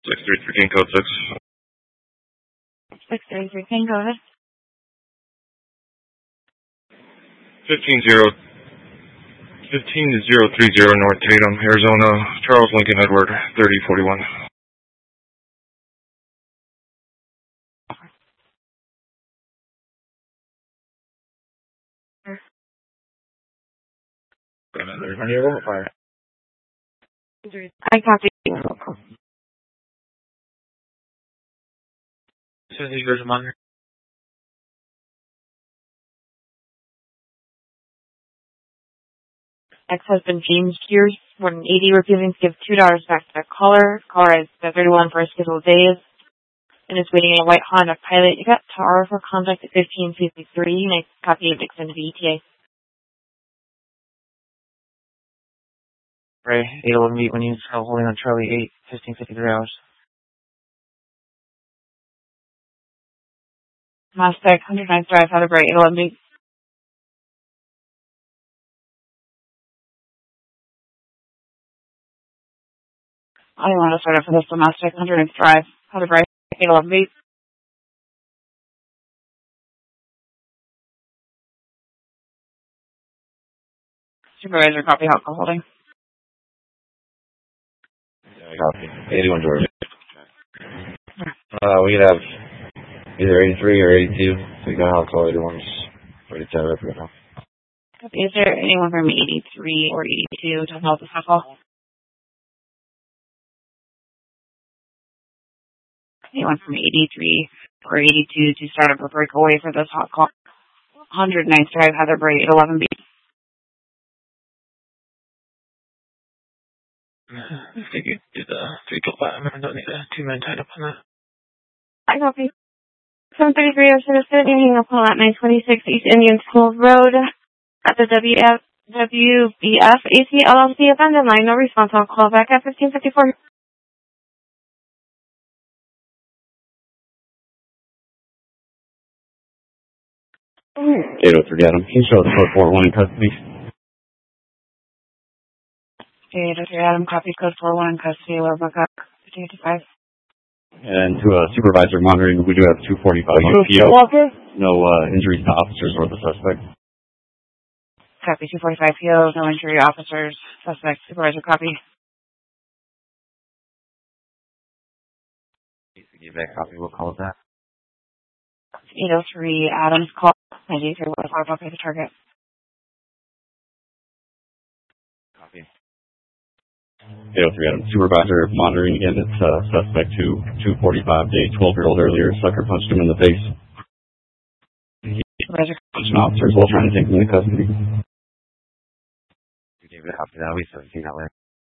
633 King, code 6. 633 King, go ahead. 15030 North Tatum, Arizona, Charles Lincoln Edward, 3041. I copy. Ex-husband James Gears, 180, refusing to give $2 back to the caller. Caller is 31 for scheduled days and is waiting in a white Honda Pilot. You got Tara for contact at 1553. Nice copy of extended ETA. Right, 811 meet when you travel holding on Charlie 8, 1553 hours. Mustang, 109th Drive, out of Bright, 811 meet. I don't want to start up for this domestic, 109th Drive, out of Bright, 811 meet. Supervisor, copy alcohol holding. Copy. 81 Georgia. We could have either 83 or 82. So you got alcohol, 81's 47, I forget now. Copy. Is there anyone from 83 or 82 to help with alcohol? Anyone from 83 or 82 to start up a breakaway for this hot call? 109th Drive, Heather Bray, 811 B. If they could do the 3 till 5, I don't need a 2 men tied up on that. I copy. 733 of Citizen, hanging up on at 926 East Indian School Road at the WBF AC LLC abandoned line. No response. I'll call back at 1554. 803 Adam. Can you show the code 41 in custody? 803 Adam, copy code 41 in custody. We're back up 1555. And to supervisor monitoring, we do have 245 on PO. Walker? No injuries to officers or the suspect. Copy 245 PO, no injury, officers, suspect, supervisor, copy. If you give that copy, we'll call it that. 803 Adams, call 93 West Harvard, pay the target. Copy. 803 Adams, supervisor monitoring again. It's suspect 245, day 12-year-old earlier. Sucker punched him in the face. Supervisor. Punched an officer as well, trying to take him into custody. You gave it a copy now. We 17 that way.